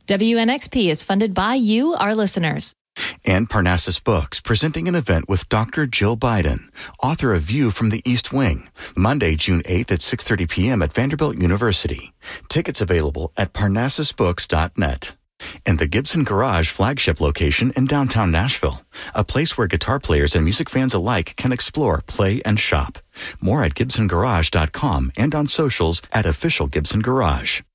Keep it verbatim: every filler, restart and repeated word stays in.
W N X P is funded by you, our listeners. And Parnassus Books, presenting an event with Doctor Jill Biden, author of View from the East Wing, Monday, June eighth at six thirty p.m. at Vanderbilt University. Tickets available at parnassus books dot net. And the Gibson Garage flagship location in downtown Nashville, a place where guitar players and music fans alike can explore, play, and shop. More at gibson garage dot com and on socials at Official Gibson Garage.